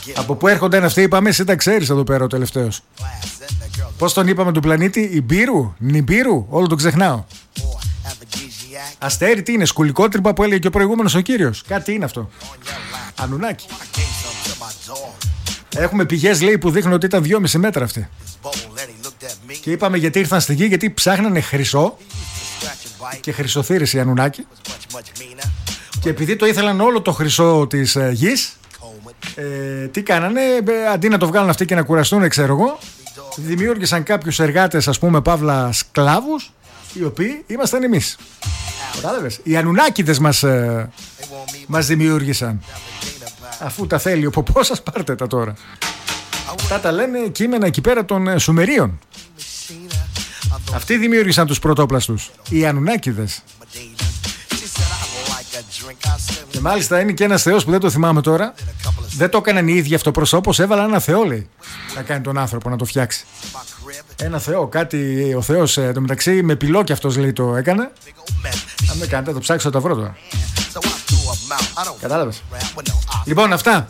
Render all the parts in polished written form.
Από πού έρχονταν αυτοί, είπαμε, εσύ τα ξέρεις εδώ πέρα ο τελευταίος. Πώς τον είπαμε του πλανήτη, Ιμπύρου, Νιμπύρου, όλο τον ξεχνάω. Αστέρι, τι είναι, σκουλικότρυπα που έλεγε και ο προηγούμενος ο κύριος. Κάτι είναι αυτό. Ανουνάκι. Έχουμε πηγές, λέει, που δείχνουν ότι ήταν 2,5 μέτρα αυτοί. Και είπαμε γιατί ήρθαν στη γη, γιατί ψάχνανε χρυσό και χρυσοθύρηση Ανουνάκι. Και επειδή το ήθελαν όλο το χρυσό της γης, τι κάνανε, αντί να το βγάλουν αυτοί και να κουραστούν, ξέρω εγώ, δημιούργησαν κάποιους εργάτες, ας πούμε, παύλα σκλάβους, οι οποίοι ήμασταν εμείς. Κατάλαβες, οι Ανουνάκηδες μας δημιούργησαν. Αφού τα θέλει ο ποπός σας, πάρτε τα τώρα. Τα λένε κείμενα εκεί πέρα των Σουμερίων. Αυτοί δημιούργησαν τους πρωτόπλαστους, οι Ανουνάκηδες. Και μάλιστα είναι και ένας θεός που δεν το θυμάμαι τώρα. Δεν το έκαναν οι ίδιοι αυτοπροσώπως, έβαλαν ένα θεό, λέει, να κάνει τον άνθρωπο να το φτιάξει. Ένα θεό, κάτι, ο θεός εντωμεταξύ με πυλό και αυτός, λέει, το έκανε. Αν με κάνετε, το ψάξω, το βρω τώρα. Κατάλαβες. Λοιπόν, αυτά.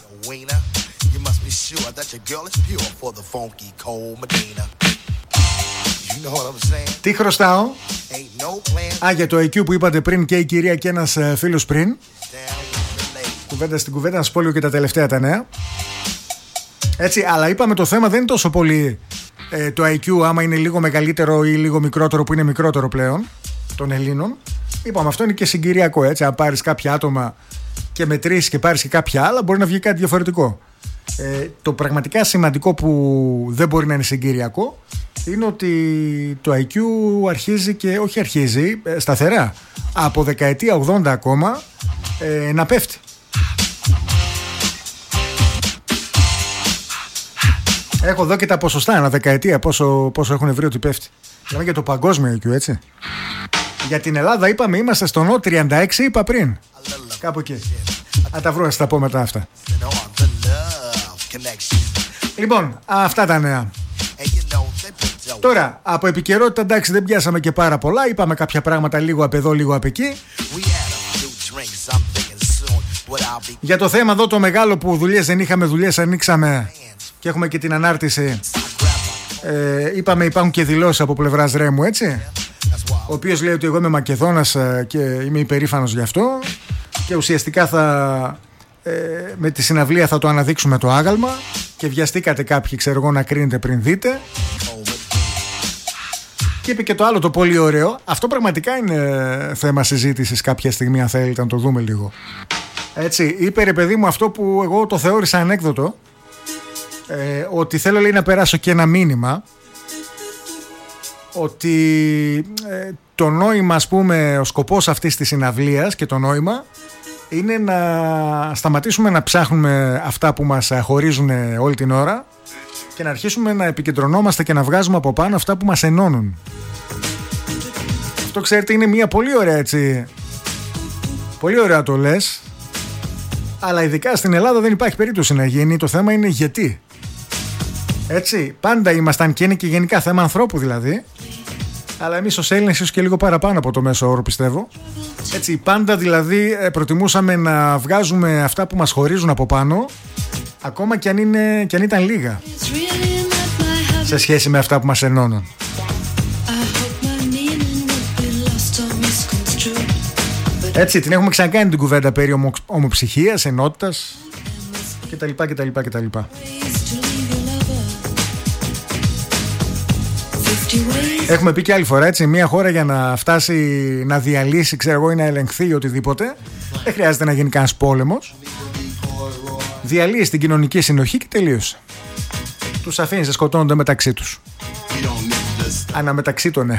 Τι χρωστάω? Για το IQ που είπατε πριν και η κυρία και ένας φίλος πριν. Κουβέντα στην κουβέντα, να σας πω λίγο και τα τελευταία τα νέα. Έτσι, αλλά είπαμε το θέμα δεν είναι τόσο πολύ το IQ, άμα είναι λίγο μεγαλύτερο ή λίγο μικρότερο, που είναι μικρότερο πλέον των Ελλήνων. Είπαμε, αυτό είναι και συγκυριακό, έτσι. Αν πάρεις κάποια άτομα και μετρήσεις και πάρεις και κάποια άλλα, μπορεί να βγει κάτι διαφορετικό. Το πραγματικά σημαντικό που δεν μπορεί να είναι συγκυριακό είναι ότι το IQ αρχίζει και όχι αρχίζει σταθερά από δεκαετία 80 ακόμα να πέφτει. Έχω εδώ και τα ποσοστά ανά δεκαετία πόσο έχουν βρει ότι πέφτει. Μιλάμε για το παγκόσμιο IQ, έτσι. Για την Ελλάδα είπαμε είμαστε στο νο 36, είπα πριν. Κάπου εκεί. Θα τα βρω, θα τα πω μετά αυτά. Λοιπόν, αυτά τα νέα. Τώρα, από επικαιρότητα, εντάξει, δεν πιάσαμε και πάρα πολλά. Είπαμε κάποια πράγματα λίγο απ' εδώ, λίγο απ' εκεί. Για το θέμα εδώ το μεγάλο που δουλειές δεν είχαμε, δουλειές ανοίξαμε και έχουμε και την ανάρτηση. Είπαμε υπάρχουν και δηλώσεις από πλευράς Ρέμου, έτσι. Ο οποίος λέει ότι εγώ είμαι Μακεδόνας και είμαι υπερήφανος γι' αυτό. Και ουσιαστικά με τη συναυλία θα το αναδείξουμε το άγαλμα. Και βιαστήκατε κάποιοι, ξέρω εγώ, να κρίνετε πριν δείτε. Και είπε και το άλλο το πολύ ωραίο. Αυτό πραγματικά είναι θέμα συζήτησης κάποια στιγμή, αν θέλετε να το δούμε λίγο. Έτσι, είπε, ρε παιδί μου, αυτό που εγώ το θεώρησα ανέκδοτο, ότι θέλω, λέει, να περάσω και ένα μήνυμα ότι το νόημα, ας πούμε, ο σκοπός αυτής της συναυλίας και το νόημα είναι να σταματήσουμε να ψάχνουμε αυτά που μας χωρίζουν όλη την ώρα και να αρχίσουμε να επικεντρωνόμαστε και να βγάζουμε από πάνω αυτά που μας ενώνουν. Αυτό, ξέρετε, είναι μια πολύ ωραία, έτσι, πολύ ωραία το λες, αλλά ειδικά στην Ελλάδα δεν υπάρχει περίπτωση να γίνει. Το θέμα είναι γιατί. Έτσι, πάντα ήμασταν, και είναι και γενικά θέμα ανθρώπου δηλαδή, αλλά εμείς ως Έλληνες ίσως και λίγο παραπάνω από το μέσο όρο, πιστεύω. Έτσι, πάντα δηλαδή προτιμούσαμε να βγάζουμε αυτά που μας χωρίζουν από πάνω, ακόμα και αν ήταν λίγα, σε σχέση με αυτά που μας ενώνουν. Έτσι, την έχουμε ξανακάνει την κουβέντα περί ομοψυχίας, ενότητας κτλ. Έχουμε πει και άλλη φορά, έτσι, μια χώρα για να φτάσει να διαλύσει, ξέρω εγώ, ή να ελεγχθεί οτιδήποτε, δεν χρειάζεται να γίνει κανένας πόλεμος. Διαλύει την κοινωνική συνοχή και τελείωσε. Τους αφήνεις να σκοτώνονται μεταξύ τους. Αναμεταξύ των, ναι.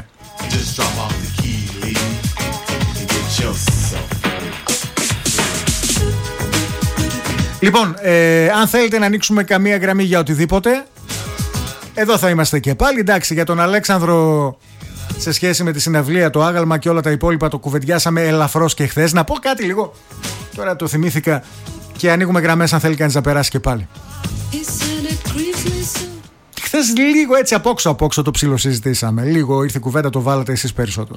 Λοιπόν, αν θέλετε να ανοίξουμε καμία γραμμή για οτιδήποτε, εδώ θα είμαστε και πάλι. Εντάξει, για τον Αλέξανδρο, σε σχέση με τη συναυλία, το άγαλμα και όλα τα υπόλοιπα, το κουβεντιάσαμε ελαφρώς και χθες. Να πω κάτι λίγο, τώρα το θυμήθηκα, και ανοίγουμε γραμμές αν θέλει κανείς να περάσει και πάλι. Χθες λίγο έτσι απόξω το ψιλοσυζητήσαμε. Λίγο ήρθε η κουβέντα, το βάλατε εσείς περισσότερο.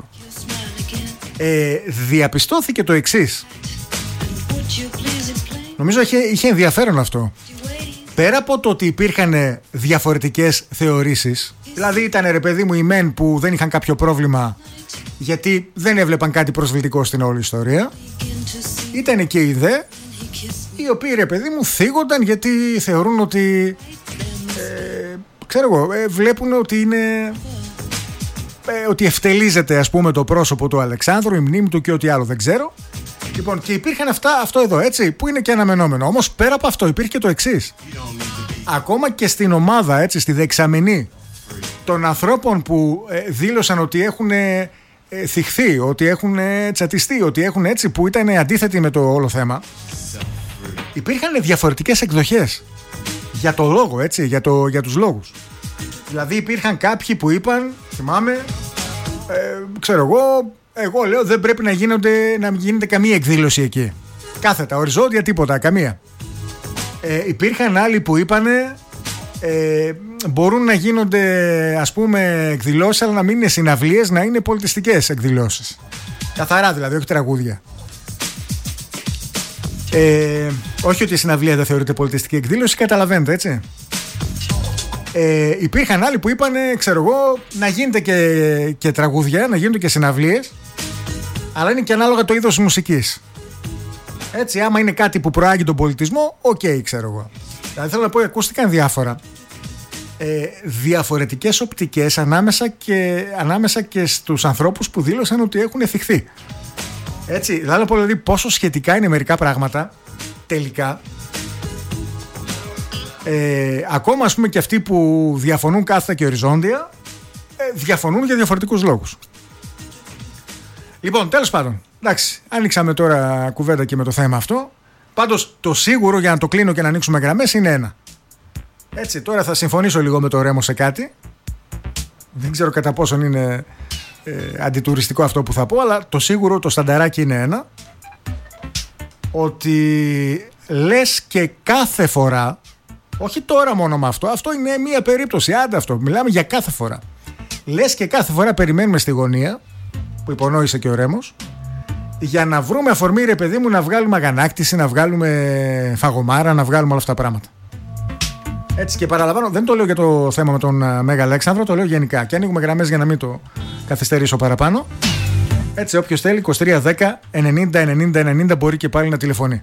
Διαπιστώθηκε το εξής. Νομίζω είχε ενδιαφέρον αυτό. πέρα από το ότι υπήρχαν διαφορετικές θεωρήσεις, δηλαδή ήταν ρε παιδί μου οι μεν που δεν είχαν κάποιο πρόβλημα γιατί δεν έβλεπαν κάτι προσβλητικό στην όλη ιστορία, ήταν και οι δε οι οποίοι ρε παιδί μου θίγονταν γιατί θεωρούν ότι ξέρω εγώ, βλέπουν ότι είναι ότι ευτελίζεται ας πούμε το πρόσωπο του Αλεξάνδρου, η μνήμη του και ό,τι άλλο δεν ξέρω. Λοιπόν, και υπήρχαν αυτό εδώ, έτσι, που είναι και αναμενόμενο. Όμως πέρα από αυτό υπήρχε και το εξής. Ακόμα και στην ομάδα, έτσι, στη δεξαμενή των ανθρώπων που δήλωσαν ότι έχουν θυχθεί, ότι έχουν τσατιστεί, ότι έχουν έτσι, που ήταν αντίθετοι με το όλο θέμα, υπήρχαν διαφορετικές εκδοχές για το λόγο, έτσι, για τους λόγους. Δηλαδή υπήρχαν κάποιοι που είπαν, θυμάμαι, ξέρω εγώ λέω δεν πρέπει να γίνεται καμία εκδήλωση εκεί. Κάθετα, οριζόντια, τίποτα, καμία. Υπήρχαν άλλοι που είπανε μπορούν να γίνονται ας πούμε εκδηλώσεις, αλλά να μην είναι συναυλίες, να είναι πολιτιστικές εκδηλώσεις. Καθαρά δηλαδή, όχι τραγούδια. Όχι ότι η συναυλία δεν θεωρείται πολιτιστική εκδήλωση, καταλαβαίνετε, έτσι. Υπήρχαν άλλοι που είπαν, ξέρω εγώ, να γίνεται και τραγούδια, να γίνονται και συναυλίες, αλλά είναι και ανάλογα το είδος μουσικής. Έτσι, άμα είναι κάτι που προάγει τον πολιτισμό, ξέρω εγώ. Δηλαδή θέλω να πω, ακούστηκαν διάφορα διαφορετικές οπτικές ανάμεσα και στους ανθρώπους που δήλωσαν ότι έχουν θυχθεί. Έτσι, δηλαδή πόσο σχετικά είναι μερικά πράγματα τελικά. Ακόμα ας πούμε και αυτοί που διαφωνούν κάθετα και οριζόντια διαφωνούν για διαφορετικούς λόγους. Λοιπόν, τέλος πάντων, εντάξει, άνοιξαμε τώρα κουβέντα και με το θέμα αυτό. Πάντως το σίγουρο, για να το κλείνω και να ανοίξουμε γραμμές, είναι ένα. Έτσι, τώρα θα συμφωνήσω λίγο με το Ρέμο σε κάτι. Δεν ξέρω κατά πόσον είναι αντιτουριστικό αυτό που θα πω, αλλά το σίγουρο, το στανταράκι είναι ένα. Ότι λες και κάθε φορά, όχι τώρα μόνο με αυτό είναι μία περίπτωση, άντε αυτό, μιλάμε για κάθε φορά. Λες και κάθε φορά περιμένουμε στη γωνία, που υπονόησε και ο Ρέμος, για να βρούμε αφορμή ρε παιδί μου να βγάλουμε αγανάκτηση, να βγάλουμε φαγωμάρα, να βγάλουμε όλα αυτά τα πράγματα. Έτσι, και παραλαμβάνω, δεν το λέω για το θέμα με τον Μέγα Αλέξανδρο, το λέω γενικά. Και ανοίγουμε γραμμές για να μην το καθυστερήσω παραπάνω. Έτσι, όποιος θέλει, 2310 90 90 90 μπορεί και πάλι να τηλεφωνεί.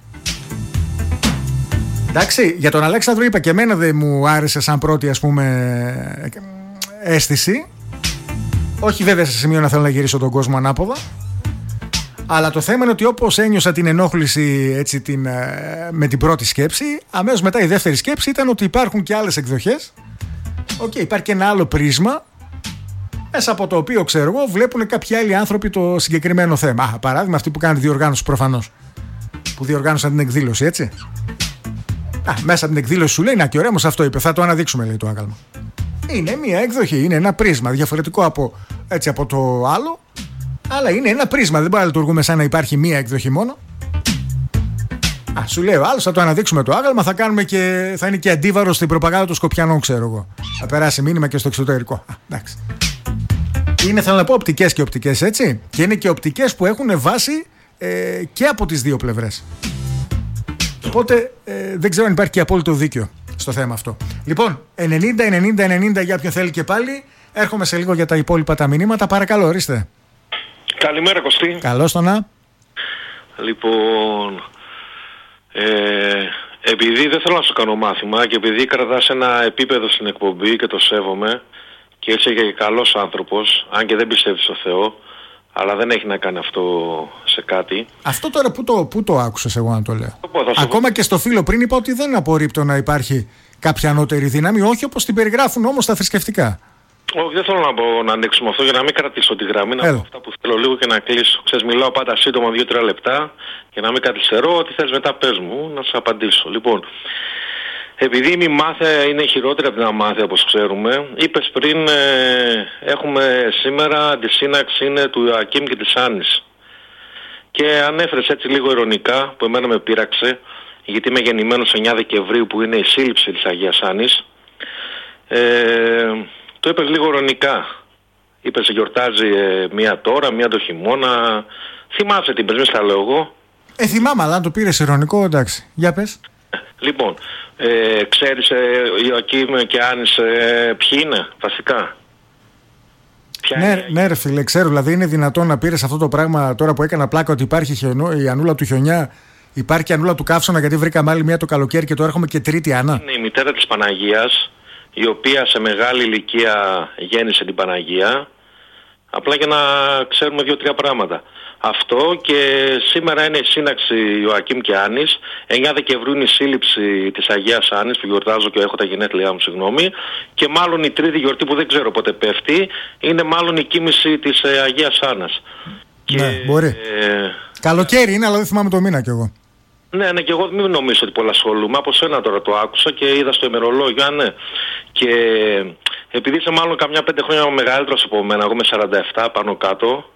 Εντάξει, για τον Αλέξανδρο είπα και εμένα δεν μου άρεσε σαν πρώτη ας πούμε αίσθηση. Όχι βέβαια σε σημείο να θέλω να γυρίσω τον κόσμο ανάποδα. Αλλά το θέμα είναι ότι όπως ένιωσα την ενόχληση έτσι, με την πρώτη σκέψη, αμέσως μετά η δεύτερη σκέψη ήταν ότι υπάρχουν και άλλες εκδοχές. Υπάρχει και ένα άλλο πρίσμα μέσα από το οποίο ξέρω εγώ βλέπουν κάποιοι άλλοι άνθρωποι το συγκεκριμένο θέμα. Παράδειγμα αυτοί που κάνουν διοργάνωση προφανώς, που διοργάνωσαν την εκδήλωση, έτσι. Μέσα από την εκδήλωση σου λέει να και ο Ρέμος αυτό είπε, θα το αναδείξουμε, λέει το άγαλμα. Είναι μια εκδοχή, είναι ένα πρίσμα διαφορετικό από το άλλο, αλλά είναι ένα πρίσμα, δεν μπορεί να λειτουργούμε σαν να υπάρχει μία εκδοχή μόνο. Σου λέει ο άλλος, θα το αναδείξουμε το άγαλμα, θα είναι και αντίβαρο στην προπαγάνδα των Σκοπιανών, ξέρω εγώ. Θα περάσει μήνυμα και στο εξωτερικό. Εντάξει. Είναι, θέλω να πω, οπτικές και οπτικές, έτσι. Και είναι και οπτικές που έχουν βάση και από τις δύο πλευρές. Οπότε δεν ξέρω αν υπάρχει και απόλυτο δίκιο στο θέμα αυτό. Λοιπόν, 90-90-90 για όποιον θέλει και πάλι. Έρχομαι σε λίγο για τα υπόλοιπα τα μηνύματα. Παρακαλώ, ορίστε. Καλημέρα, Κωστή. Καλώς το να. Λοιπόν, επειδή δεν θέλω να σου κάνω μάθημα και επειδή κρατάς ένα επίπεδο στην εκπομπή και το σέβομαι και είσαι και καλός άνθρωπος, αν και δεν πιστεύεις στο Θεό, αλλά δεν έχει να κάνει αυτό σε κάτι. Αυτό τώρα πού το άκουσες εγώ να το λέω? Ακόμα και στο φίλο πριν είπα ότι δεν απορρίπτω να υπάρχει κάποια ανώτερη δύναμη, όχι όπως την περιγράφουν όμως τα θρησκευτικά. Όχι, δεν θέλω να ανοίξουμε αυτό για να μην κρατήσω τη γραμμή, να πω αυτά που θέλω λίγο και να κλείσω. Ξέρεις, μιλάω πάντα σύντομα 2-3 λεπτά για να μην καθυστερώ, ό,τι θες μετά πες μου, να σου απαντήσω. Λοιπόν, επειδή η μη μάθεια είναι χειρότερη από την αμάθεια, όπως ξέρουμε, είπες πριν, έχουμε σήμερα αντισύναξη είναι του Ιωακήμ και της Άννης. Και ανέφερες έτσι λίγο ειρωνικά, που εμένα με πείραξε, γιατί είμαι γεννημένος 9 Δεκεμβρίου που είναι η σύλληψη της Αγίας Άννης. Το είπες λίγο ειρωνικά. Είπες γιορτάζει μία τώρα, μία το χειμώνα. Θυμάσαι την πες, μη στα λέω εγώ. Θυμάμαι, αλλά αν το πήρες ειρωνικό, εντάξει. Για πες. Λοιπόν, Ξέρεις, Ιωακίμ και Άνης, ποιοι είναι βασικά? Ναι, ρε φίλε, ξέρω. Δηλαδή, είναι δυνατόν να πήρες αυτό το πράγμα τώρα που έκανα πλάκα ότι υπάρχει η Ανούλα του Χιονιά, υπάρχει η Ανούλα του Καύσωνα, γιατί βρήκαμε άλλη μία το καλοκαίρι και τώρα έχουμε και τρίτη Άννα. Είναι η μητέρα της Παναγίας, η οποία σε μεγάλη ηλικία γέννησε την Παναγία. Απλά για να ξέρουμε 2-3 πράγματα. Αυτό, και σήμερα είναι η σύναξη Ιωακίμ και Άνης. 9 Δεκεμβρίου είναι η σύλληψη της Αγίας Άνης που γιορτάζω και έχω τα γενέθλιά μου, συγγνώμη. Και μάλλον η τρίτη γιορτή που δεν ξέρω πότε πέφτει είναι μάλλον η κοίμηση της Αγίας Άννας. Ναι, μπορεί. Καλοκαίρι είναι, αλλά δεν θυμάμαι το μήνα κι εγώ. Ναι, και εγώ μην νομίζω ότι πολλά ασχολούμαι. Από σένα τώρα το άκουσα και είδα στο ημερολόγιο, ναι. Και επειδή είσαι μάλλον καμιά 5 χρόνια μεγαλύτερος από μένα, εγώ είμαι 47 πάνω κάτω.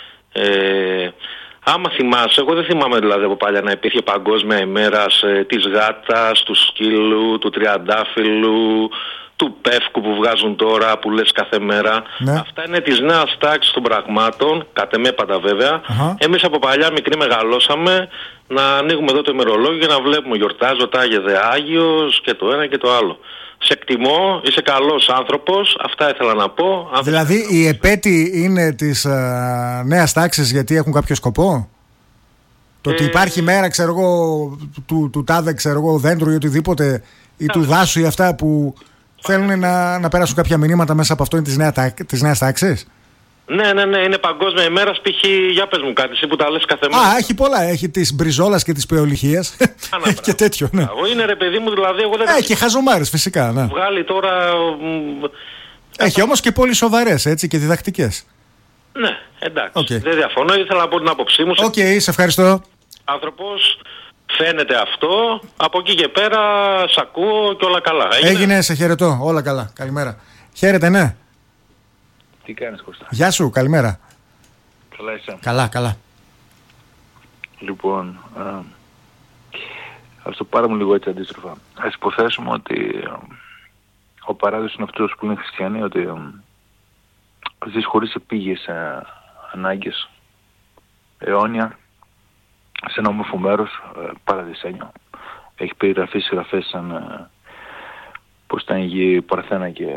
Άμα θυμάσαι, εγώ δεν θυμάμαι δηλαδή από παλιά να υπήρχε παγκόσμια ημέρα της γάτας, του σκύλου, του τριαντάφυλλου, του πεύκου που βγάζουν τώρα, που λες κάθε μέρα. Ναι. Αυτά είναι της νέας τάξης των πραγμάτων, κατ' εμέ πάντα βέβαια. Εμείς από παλιά μικροί μεγαλώσαμε να ανοίγουμε εδώ το ημερολόγιο για να βλέπουμε γιορτάζω τάγεδε Άγιος και το ένα και το άλλο. Σε εκτιμώ, είσαι καλός άνθρωπος, αυτά ήθελα να πω. Δηλαδή οι επέτειοι είναι της νέας τάξης γιατί έχουν κάποιο σκοπό? Το ότι υπάρχει μέρα, ξέρω εγώ, του τάδε, ξέρω εγώ, δέντρου ή οτιδήποτε, ή του δάσου ή αυτά που θέλουν να περάσουν κάποια μηνύματα μέσα από αυτό, είναι της νέας τάξης? Ναι, είναι παγκόσμια ημέρα, π.χ. για πες μου κάτι, εσύ που τα λες κάθε μέρα. Έχει πολλά, έχει της μπριζόλας και της πεολυχίας. Έχει και τέτοιο, ναι. Είναι ρε παιδί μου, δηλαδή εγώ δεν... και χαζομάρες φυσικά, ναι. Βγάλει τώρα... Έχει όμως και πολύ σοβαρές, έτσι, και διδακτικές. Ναι, εντάξει, δεν διαφωνώ, ήθελα να πω την άποψή μου. Σε ευχαριστώ. Άνθρωπος, φαίνεται αυτό, από εκεί και πέρα σ' ακούω και όλα καλά. Έγινε, σε χαιρετώ, όλα καλά, καλημέρα. Χαίρετε, ναι. Τι κάνεις, Κώστα? Γεια σου, καλημέρα. Καλά είσαι? Καλά. Λοιπόν, ας το πάρουμε λίγο έτσι αντίστροφα. Ας υποθέσουμε ότι ο παράδεισος είναι αυτός που είναι χριστιανοί, ότι ζεις χωρίς επίγειες ανάγκες, αιώνια, σε ένα όμορφο μέρος, παραδεισένιο. Έχει περιγραφεί συγγραφές σαν πως ήταν η γη Παρθένα και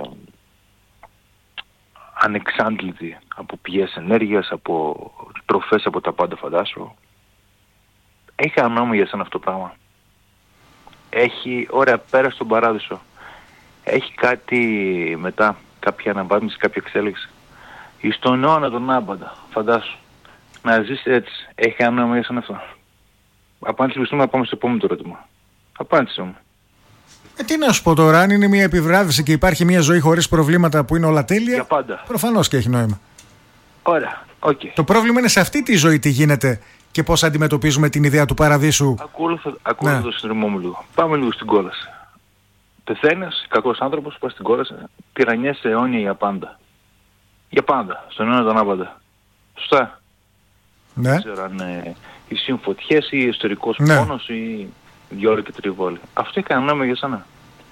ανεξάντλητη από πηγές ενέργειας, από τροφές, από τα πάντα, φαντάσου. Έχει ένα νόημα για σένα αυτό το πράγμα? Έχει, ωραία, πέρα στον παράδεισο, έχει κάτι μετά, κάποια αναβάθμιση, κάποια εξέλιξη? Ή στον αιώνα τον άπαντα, φαντάσου, να ζεις έτσι, έχει ένα νόημα για σένα αυτό? Απάντηση πιστούμε να πάμε στο επόμενο ερώτημα. Απάντησε μου. Τι να σου πω τώρα, αν είναι μια επιβράβευση και υπάρχει μια ζωή χωρίς προβλήματα που είναι όλα τέλεια, για πάντα, προφανώς και έχει νόημα. Ωραία, οκ. Το πρόβλημα είναι σε αυτή τη ζωή τι γίνεται και πώς αντιμετωπίζουμε την ιδέα του παραδείσου. Ακούω το συνδρομό μου λίγο. Πάμε λίγο στην κόλαση. Πεθαίνεις, κακός άνθρωπος, πας στην κόλαση, τυραννιέσαι αιώνια για πάντα. Για πάντα, στον αιώνα τον άπαντα. Σωστά? Ναι. Δεν ξέρω αν οι συμφωτιές ή ιστορικός πόνος ή 2 ώρες και τριβόλι. Αυτό έχει κανένα νόημα για σένα?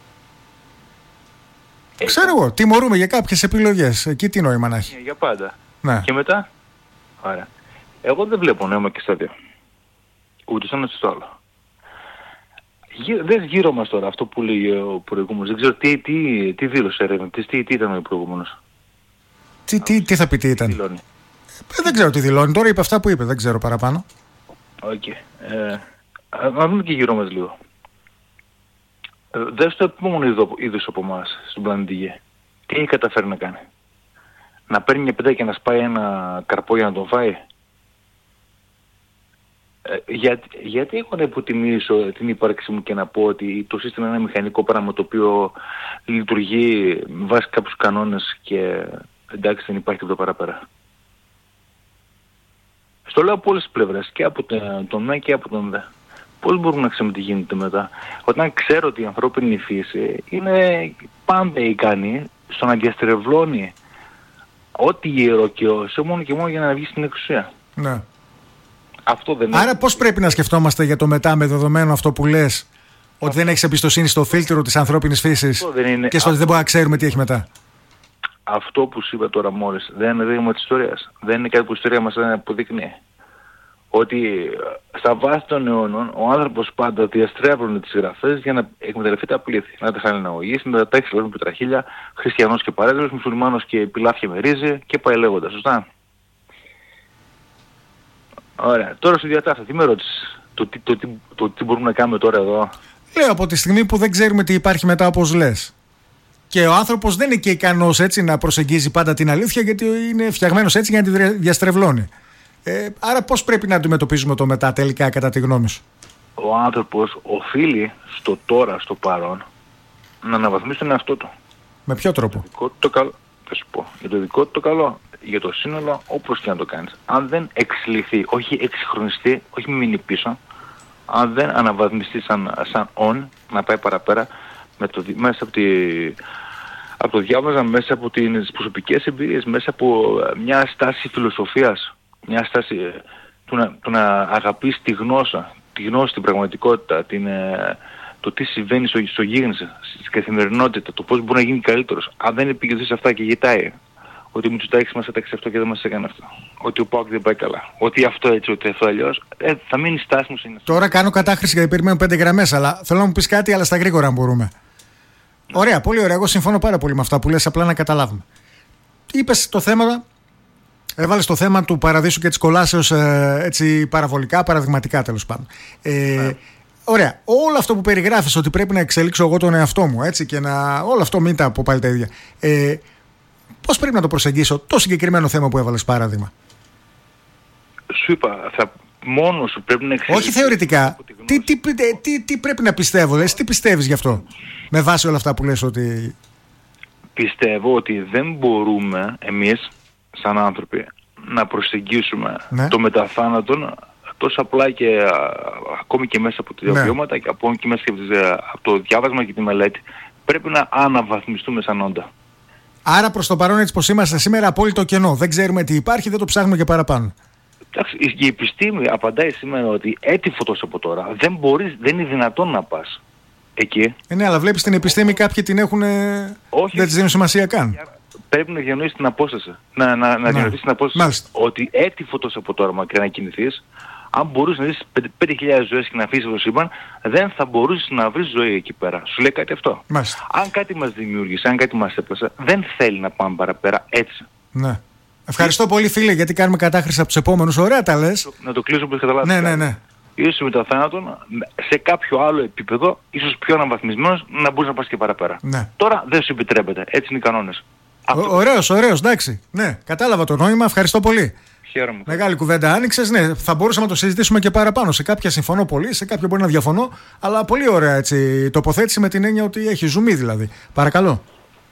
Ξέρω εγώ, τιμωρούμε για κάποιες επιλογές. Εκεί τι νόημα να έχει? Για πάντα. Ναι. Και μετά? Ωραία. Εγώ δεν βλέπω νόημα και στα δύο. Ούτε στο ένα ούτε στο άλλο. Δες γύρω μας τώρα αυτό που λέει ο προηγούμενος. Δεν ξέρω τι δήλωσε ερευνητής, τι ήταν ο προηγούμενος. Τι θα πει, τι ήταν? Δεν ξέρω τι δηλώνει. Τώρα είπε αυτά που είπε, δεν ξέρω παραπάνω. Οκ. Να δούμε και γύρω μας λίγο. Δες το επόμενο είδος από εμάς στον πλανήτη Γη. Τι έχει καταφέρει να κάνει? Να παίρνει μια πετά και να σπάει ένα καρπό για να τον φάει? Γιατί έχω να υποτιμήσω την ύπαρξη μου και να πω ότι το σύστημα είναι ένα μηχανικό πράγμα το οποίο λειτουργεί με βάση κάποιους κανόνες και εντάξει, δεν υπάρχει το παραπέρα? Στο λέω από όλες τις πλευρές, και από τον ναι και από τον δε. Πώς μπορούμε να ξέρουμε τι γίνεται μετά? Όταν ξέρω ότι η ανθρώπινη φύση είναι πάντα ικανή στο να διαστρεβλώνει ό,τι ιερό και όσο μόνο και μόνο για να βγει στην εξουσία. Ναι. Αυτό δεν Άρα πώς πρέπει να σκεφτόμαστε για το μετά, με δεδομένο αυτό που λες, ότι δεν έχεις εμπιστοσύνη στο φίλτρο της ανθρώπινης φύσης και στο ότι δεν μπορούμε να ξέρουμε τι έχει μετά? Αυτό που σου είπα τώρα μόλις δεν είναι δείγμα της ιστορίας. Δεν είναι κάτι που η ιστορία μας αποδεικνύει. ότι στα βάθη των αιώνων ο άνθρωπος πάντα διαστρέβλωνε τις γραφές για να εκμεταλλευτεί τα πλήθη. Να τα χαλιναγωγήσει, να τα τάξει με πετραχίλια, χριστιανός και παρέδρος, μουσουλμάνος και πιλάφια με ρύζι και πάει λέγοντας, σωστά. Ωραία, τώρα σου διατάφτα, τι με ρώτησες, το τι μπορούμε να κάνουμε τώρα εδώ. Λέω από τη στιγμή που δεν ξέρουμε τι υπάρχει μετά, όπως λες. Και ο άνθρωπος δεν είναι και ικανός έτσι να προσεγγίζει πάντα την αλήθεια, γιατί είναι φτιαγμένος έτσι για να τη διαστρεβλώνει. Άρα πώς πρέπει να αντιμετωπίζουμε το μετά τελικά, κατά τη γνώμη σου? Ο άνθρωπος οφείλει στο τώρα, στο παρόν, να αναβαθμίσει τον εαυτό του. Με ποιο τρόπο? Το καλό, θα σου πω, για το δικό του το καλό, για το σύνολο, όπως και να το κάνεις. Αν δεν εξελιχθεί, όχι εξυγχρονιστεί, όχι μείνει πίσω, αν δεν αναβαθμιστεί σαν να πάει παραπέρα, μέσα από το διάβασμα, μέσα από τις προσωπικές εμπειρίες, μέσα από μια στάση φιλοσοφίας, μια στάση του να αγαπείς τη γνώση, την πραγματικότητα, το τι συμβαίνει στο γίγνεσθε, στην καθημερινότητα, το πώς μπορεί να γίνει καλύτερος. Αν δεν επικεντρωθεί σε αυτά και γετάει ότι ο Μητσοτάκης μας έταξε αυτό και δεν μας έκανε αυτό, ότι ο ΠΑΟΚ δεν πάει καλά, ότι αυτό έτσι, ότι αυτό αλλιώς, θα μείνει στάσιμος. Τώρα κάνω κατάχρηση γιατί περιμένω 5 γραμμές, αλλά θέλω να μου πεις κάτι, αλλά στα γρήγορα αν μπορούμε. Ωραία, πολύ ωραία. Εγώ συμφωνώ πάρα πολύ με αυτά που λες, απλά να καταλάβουμε. Είπες το θέμα, έβαλες το θέμα του παραδείσου και της κολάσεως έτσι παραβολικά, παραδειγματικά τέλος πάντων. Ωραία. Όλο αυτό που περιγράφεις, ότι πρέπει να εξελίξω εγώ τον εαυτό μου, έτσι, και όλο αυτό μην τα πω πάλι τα ίδια. Πώς πρέπει να το προσεγγίσω το συγκεκριμένο θέμα που έβαλες παράδειγμα? Σου είπα, μόνο σου πρέπει να εξελίξεις. Όχι θεωρητικά. Τι πρέπει να πιστεύω, δηλαδή, τι πιστεύεις γι' αυτό, με βάση όλα αυτά που λες ότι... Πιστεύω ότι δεν μπορούμε εμείς, σαν άνθρωποι, να προσεγγίσουμε το μεταθάνατον τόσο απλά και ακόμη και μέσα από τα βιώματα και ακόμη και μέσα από το διάβασμα και τη μελέτη. Πρέπει να αναβαθμιστούμε σαν όντα. Άρα προς το παρόν, έτσι πως είμαστε σήμερα, απόλυτο κενό. Δεν ξέρουμε τι υπάρχει, δεν το ψάχνουμε και παραπάνω. Εντάξει, η επιστήμη απαντάει σήμερα ότι έτσι φωτός από τώρα δεν είναι δυνατόν να πας εκεί. Ναι, αλλά βλέπεις την επιστήμη κάποιοι την έχουν. Όχι, δεν της δίνουν σημασία καν. Πρέπει να διανοήσεις την απόσταση. Να διανοήσεις την απόσταση. Μάλιστα. Ότι έτσι φωτός από τώρα μακριά να κινηθείς, αν μπορούσες να ζήσεις 5.000 ζωές και να αφήσεις το σύμπαν, δεν θα μπορούσες να βρεις ζωή εκεί πέρα. Σου λέει κάτι αυτό. Μάλιστα. Αν κάτι μας δημιούργησε, αν κάτι μας έπλασε, δεν θέλει να πάμε παραπέρα έτσι. Ναι. Ευχαριστώ πολύ, φίλε, γιατί κάνουμε κατάχρηση από τους επόμενους. Ωραία τα λες. Να το κλείσω όπως καταλάβεις. Ναι. Ίσως με το θάνατο, σε κάποιο άλλο επίπεδο, ίσως πιο αναβαθμισμένος, να μπορείς να πας και παραπέρα. Ναι. Τώρα δεν σου επιτρέπεται. Έτσι είναι οι κανόνες. Ωραίος, εντάξει. Ναι, κατάλαβα το νόημα. Ευχαριστώ πολύ. Χαίρομαι. Μεγάλη κουβέντα άνοιξες. Ναι, θα μπορούσαμε να το συζητήσουμε και παραπάνω. Σε κάποια συμφωνώ πολύ, σε κάποια μπορεί να διαφωνώ. Αλλά πολύ ωραία έτσι τοποθέτηση, με την έννοια ότι έχει ζουμί δηλαδή. Παρακαλώ.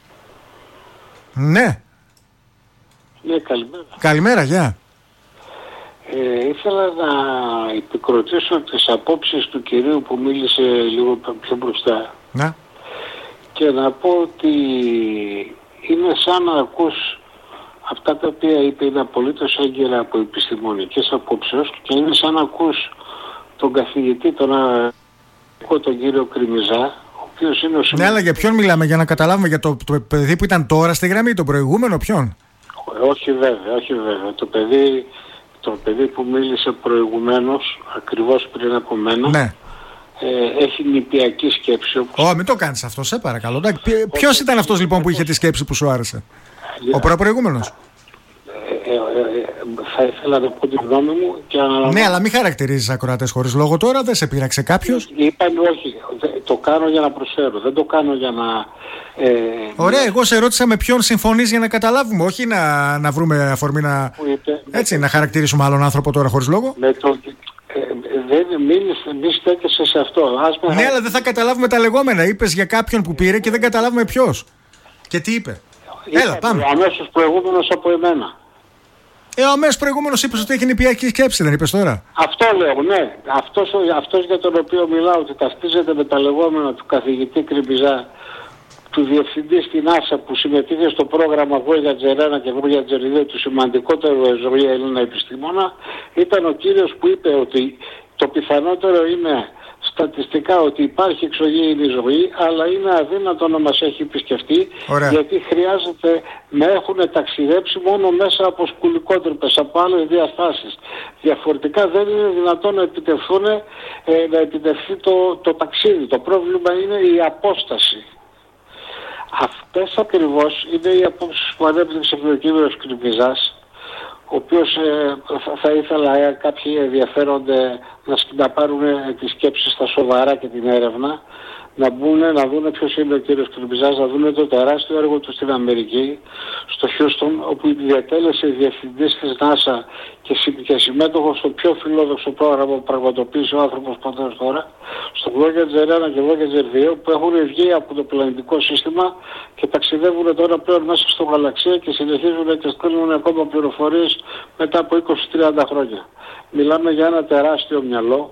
Ναι. Ναι, καλημέρα. Καλημέρα, γεια. Ήθελα να επικροτήσω τις απόψεις του κυρίου που μίλησε λίγο πιο μπροστά. Ναι. Και να πω ότι είναι σαν να ακούς αυτά τα οποία είπε, είναι απολύτως έγκαιρα από επιστημονικές απόψεις, και είναι σαν να ακούς τον καθηγητή, τον κύριο Κρημιζά, ο οποίος είναι ο... Ναι, αλλά για ποιον μιλάμε, για να καταλάβουμε, για το παιδί που ήταν τώρα στη γραμμή, τον προηγούμενο, ποιον? Όχι βέβαια. Το παιδί που μίλησε προηγουμένως, ακριβώς πριν από μένα, ναι. Έχει νηπιακή σκέψη. Μην το κάνεις αυτό, σε παρακαλώ. Ποιος ήταν αυτός λοιπόν που είχε τη σκέψη που σου άρεσε? Ο προηγούμενος. Θα ήθελα να πω τη γνώμη μου και ναι, αλλά μην χαρακτηρίζεις ακροατές χωρίς λόγο τώρα. Δεν σε πείραξε κάποιος? Είπαν όχι. Το κάνω για να προσφέρω. Δεν το κάνω για να... Ωραία, εγώ σε ρώτησα με ποιον συμφωνείς για να καταλάβουμε. Όχι να βρούμε αφορμή να... να χαρακτηρίσουμε άλλον άνθρωπο τώρα χωρίς λόγο. Μην στέκεσαι σε αυτό. Ναι, αλλά δεν θα καταλάβουμε τα λεγόμενα. Είπες για κάποιον που πήρε και δεν καταλάβουμε ποιος. Και τι είπε? Έλα, πάμε. Ο αμέσως προηγούμενος από εμένα. Ο αμέσως προηγούμενος είπες ότι έχει νηπιακή σκέψη, δεν είπες τώρα? Αυτό λέω, ναι. Αυτός για τον οποίο μιλάω, ότι ταυτίζεται με τα λεγόμενα του καθηγητή Κρυμπιζά, του διευθυντή στην Άσα που συμμετείχε στο πρόγραμμα Voyager 1 και Voyager 2, του σημαντικότερου ζωή Έλληνα επιστήμονα, ήταν ο κύριος που είπε ότι το πιθανότερο είναι στατιστικά ότι υπάρχει εξωγήινη ζωή, αλλά είναι αδύνατο να μας έχει επισκεφτεί. Ωραία. Γιατί χρειάζεται να έχουν ταξιδέψει μόνο μέσα από σκουλικότρυπες, από άλλες διαστάσεις. Διαφορετικά δεν είναι δυνατόν να επιτευχθεί το ταξίδι. Το πρόβλημα είναι η απόσταση. Αυτές ακριβώς είναι οι απόψεις που ανέπτυξε ο κ. Κρυπιζάς, ο οποίος θα ήθελα κάποιοι ενδιαφέρονται να πάρουν τις σκέψεις στα σοβαρά και την έρευνα, να μπουν, να δουν ποιος είναι ο κύριος Κρυπιζάς, να δουν το τεράστιο έργο του στην Αμερική, στο Χιούστον, όπου διατέλεσε διευθυντής της NASA και συμμέτοχος στο πιο φιλόδοξο πρόγραμμα που πραγματοποίησε ο άνθρωπος ποτέ ως τώρα, στο Voyager 1 και Voyager 2, που έχουν βγει από το πλανητικό σύστημα και ταξιδεύουν τώρα πλέον μέσα στο γαλαξία και συνεχίζουν και στέλνουν ακόμα πληροφορίες μετά από 20-30 χρόνια. Μιλάμε για ένα τεράστιο μυαλό.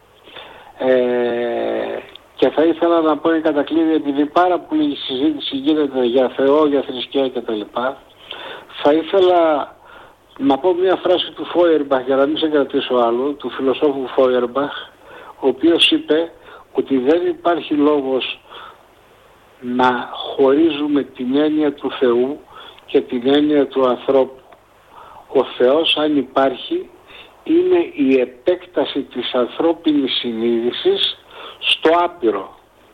Και θα ήθελα να πω εν κατακλείδη, επειδή πάρα πολύ συζήτηση γίνεται για Θεό, για θρησκεία κτλ. Θα ήθελα να πω μια φράση του Φόιερμπαχ, για να μην σε κρατήσω άλλο, του φιλοσόφου Φόιερμπαχ, ο οποίος είπε ότι δεν υπάρχει λόγος να χωρίζουμε την έννοια του Θεού και την έννοια του ανθρώπου. Ο Θεός, αν υπάρχει, είναι η επέκταση της ανθρώπινης συνείδησης στο άπειρο.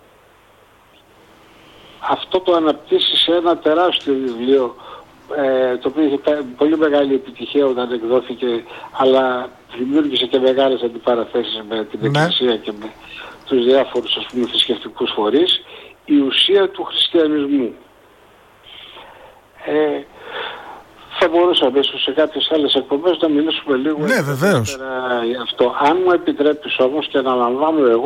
Αυτό το αναπτύσσει σε ένα τεράστιο βιβλίο, το οποίο είχε πολύ μεγάλη επιτυχία όταν εκδόθηκε, αλλά δημιούργησε και μεγάλες αντιπαραθέσεις με την Εκκλησία και με τους διάφορους θρησκευτικούς φορείς, η ουσία του χριστιανισμού. Θα μπορούσαμε ίσως σε κάποιες άλλες εκπομπές να μιλήσουμε λίγο για αυτό. Αν μου επιτρέπεις όμως, και αναλαμβάνω εγώ